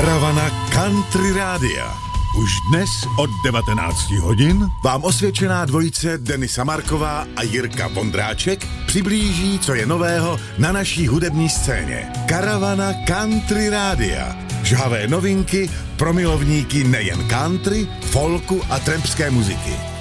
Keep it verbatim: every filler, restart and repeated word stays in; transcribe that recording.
Karavana Country Rádia. Už dnes od devatenácti hodin vám osvědčená dvojice Denisa Marková a Jirka Vondráček přiblíží, co je nového na naší hudební scéně. Karavana Country Rádia. Žhavé novinky pro milovníky nejen country, folku a trampské muziky.